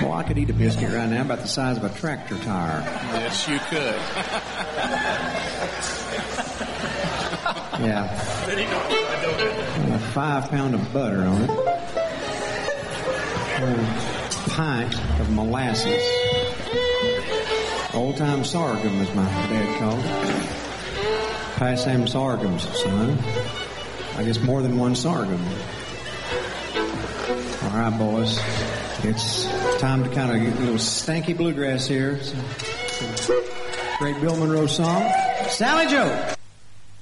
Well, I could eat a biscuit right now about the size of a tractor tire. Yes, you could. Yeah. 5 pounds of butter on it. A pint of molasses. Old-time sorghum, as my dad called it. Pass them sorghums, son. I guess more than one sorghum. All right, boys. It's time to kind of get a little stanky bluegrass here. Great Bill Monroe song. Sally Joe.